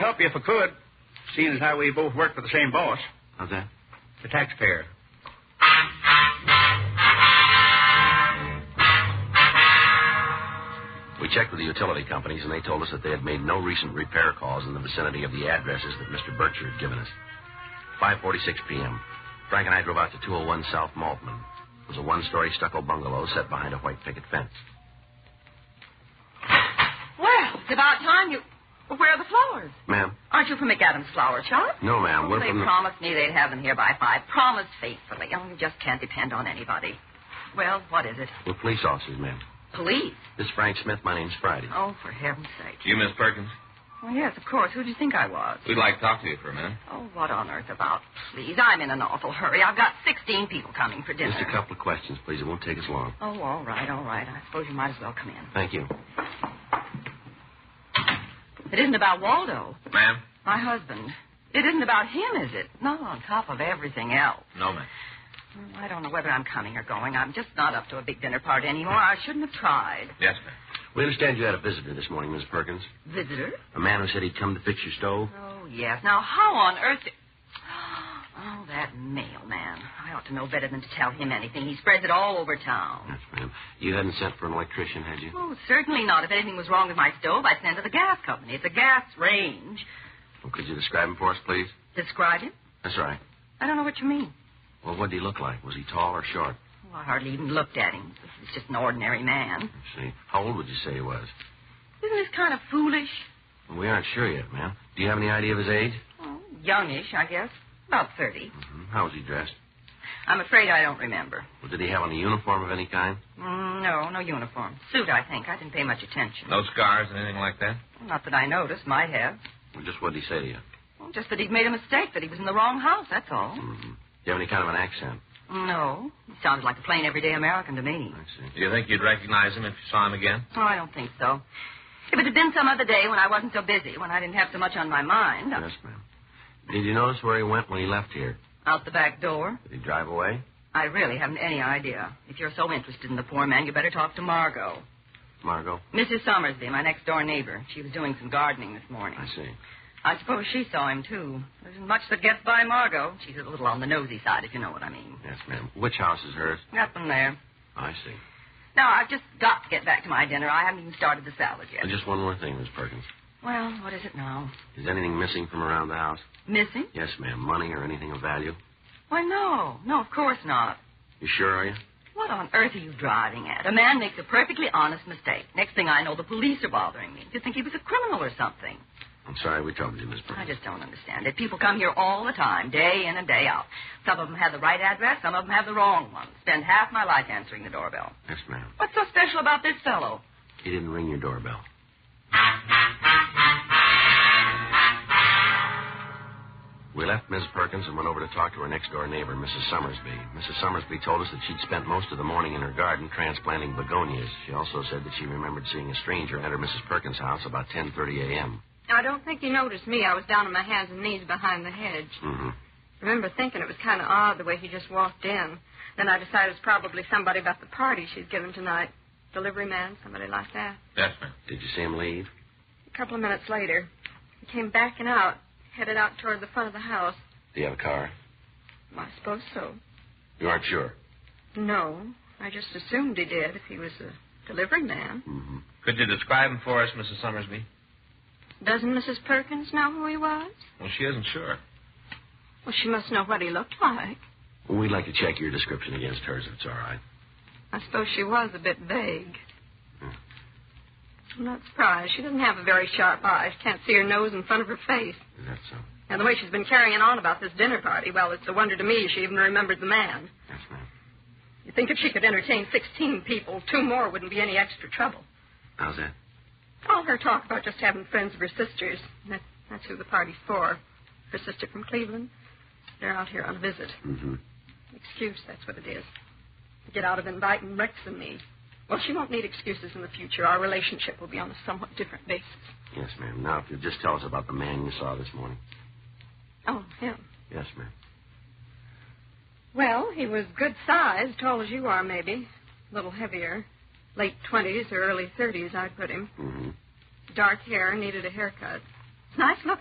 help you if I could, seeing as how we both work for the same boss. How's that? The taxpayer. We checked with the utility companies, and they told us that they had made no recent repair calls in the vicinity of the addresses that Mr. Bircher had given us. 5:46 p.m. Frank and I drove out to 201 South Maltman. It was a one-story stucco bungalow set behind a white picket fence. Well, it's about time you... Where are the flowers? Ma'am? Aren't you from McAdams Flower Shop? No, ma'am. We're They from promised me they'd have them here by 5. Promised faithfully. Oh, you just can't depend on anybody. Well, what is it? We're police officers, ma'am. Police? This is Frank Smith. My name's Friday. Oh, for heaven's sake. You, Miss Perkins? Well, yes, of course. Who do you think I was? We'd like to talk to you for a minute. Oh, what on earth about? Please, I'm in an awful hurry. I've got 16 people coming for dinner. Just a couple of questions, please. It won't take us long. Oh, all right. I suppose you might as well come in. Thank you. It isn't about Waldo. Ma'am? My husband. It isn't about him, is it? Not on top of everything else. No, ma'am. Well, I don't know whether I'm coming or going. I'm just not up to a big dinner party anymore. I shouldn't have tried. Yes, ma'am. We understand you had a visitor this morning, Miss Perkins. Visitor? A man who said he'd come to fix your stove. Oh, yes. Now, how on earth... Oh, that mailman. I ought to know better than to tell him anything. He spreads it all over town. Yes, ma'am. You hadn't sent for an electrician, had you? Oh, certainly not. If anything was wrong with my stove, I'd send to the gas company. It's a gas range. Well, could you describe him for us, please? Describe him? That's right. I don't know what you mean. Well, what did he look like? Was he tall or short? Oh, I hardly even looked at him. He's just an ordinary man. I see. How old would you say he was? Isn't this kind of foolish? Well, we aren't sure yet, ma'am. Do you have any idea of his age? Oh, youngish, I guess. About 30. Mm-hmm. How was he dressed? I'm afraid I don't remember. Well, did he have on a uniform of any kind? No uniform. Suit, I think. I didn't pay much attention. No scars, anything like that? Not that I noticed. Might have. Well, just what did he say to you? Well, just that he'd made a mistake, that he was in the wrong house, that's all. Mm-hmm. Do you have any kind of an accent? No. He sounded like a plain, everyday American to me. I see. Do you think you'd recognize him if you saw him again? Oh, I don't think so. If it had been some other day when I wasn't so busy, when I didn't have so much on my mind... Yes, ma'am. Did you notice where he went when he left here? Out the back door. Did he drive away? I really haven't any idea. If you're so interested in the poor man, you better talk to Margot. Margot? Mrs. Summersby, my next-door neighbor. She was doing some gardening this morning. I see. I suppose she saw him, too. There isn't much that gets by Margot. She's a little on the nosy side, if you know what I mean. Yes, ma'am. Which house is hers? Up in there. I see. Now, I've just got to get back to my dinner. I haven't even started the salad yet. Just one more thing, Miss Perkins. Well, what is it now? Is anything missing from around the house? Missing? Yes, ma'am. Money or anything of value? Why, no. No, of course not. You sure, are you? What on earth are you driving at? A man makes a perfectly honest mistake. Next thing I know, the police are bothering me. You think he was a criminal or something? I'm sorry we troubled you, Miss I Perkins. just don't understand it. People come here all the time, day in and day out. Some of them have the right address, some of them have the wrong one. Spend half my life answering the doorbell. Yes, ma'am. What's so special about this fellow? He didn't ring your doorbell. We left Miss Perkins and went over to talk to her next-door neighbor, Mrs. Summersby. Mrs. Summersby told us that she'd spent most of the morning in her garden transplanting begonias. She also said that she remembered seeing a stranger enter Mrs. Perkins' house about 10:30 a.m. I don't think he noticed me. I was down on my hands and knees behind the hedge. Mm-hmm. I remember thinking it was kind of odd the way he just walked in. Then I decided it was probably somebody about the party she's giving tonight. Delivery man, somebody like that. Yes, ma'am. Did you see him leave? A couple of minutes later, he came backing out, headed out toward the front of the house. Do you have a car? I suppose so. You aren't sure? No, I just assumed he did if he was a delivery man. Mm-hmm. Could you describe him for us, Mrs. Summersby? Doesn't Mrs. Perkins know who he was? Well, she isn't sure. Well, she must know what he looked like. Well, we'd like to check your description against hers, if it's all right. I suppose she was a bit vague. Hmm. I'm not surprised. She doesn't have a very sharp eye. She can't see her nose in front of her face. Is that so? And the way she's been carrying on about this dinner party, well, it's a wonder to me she even remembered the man. Yes, ma'am. You'd think if she could entertain 16 people, 2 more wouldn't be any extra trouble. How's that? All her talk about just having friends of her sister's. That's who the party's for. Her sister from Cleveland. They're out here on a visit. Mm-hmm. Excuse, that's what it is. To get out of inviting Rex and me. Well, she won't need excuses in the future. Our relationship will be on a somewhat different basis. Yes, ma'am. Now, if you'll just tell us about the man you saw this morning. Oh, him. Yes, ma'am. Well, he was good size, tall as you are, maybe. A little heavier. Late 20s or early 30s, I'd put him. Mm-hmm. Dark hair, needed a haircut. Nice looking.